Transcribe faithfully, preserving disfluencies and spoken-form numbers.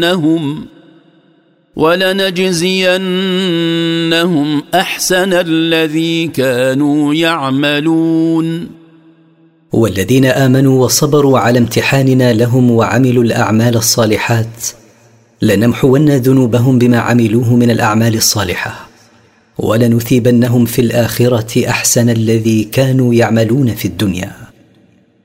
ولنجزينهم ولنجزينهم أحسن الذي كانوا يعملون. والذين آمنوا وصبروا على امتحاننا لهم وعملوا الأعمال الصالحات لنمحون ذنوبهم بما عملوه من الأعمال الصالحة، ولنثيبنهم في الآخرة أحسن الذي كانوا يعملون في الدنيا.